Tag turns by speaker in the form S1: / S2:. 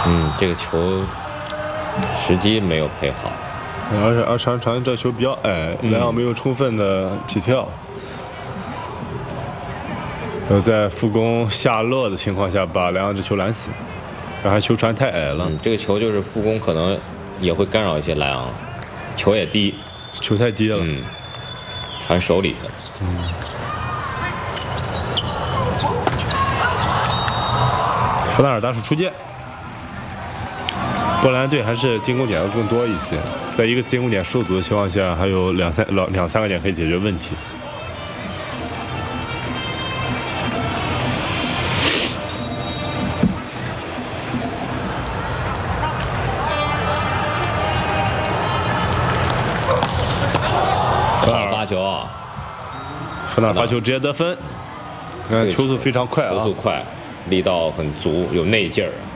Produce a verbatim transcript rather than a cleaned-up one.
S1: 嗯，这个球时机没有配好，
S2: 而且而长长这球比较矮，莱昂没有充分的起跳。然后在副攻下落的情况下，把莱昂这球拦死，这还球传太矮了。
S1: 嗯，这个球就是副攻可能也会干扰一些莱昂，球也低，
S2: 球太低了。
S1: 嗯，传手里去了。
S2: 嗯。弗纳尔大叔出界。波兰队还是进攻点要更多一些，在一个进攻点受阻的情况下，还有两三两两三个点可以解决问题。
S1: 好发球啊！
S2: 弗纳尔发球直接得分，看球速非常快啊，
S1: 球速快，力道很足，有内劲儿。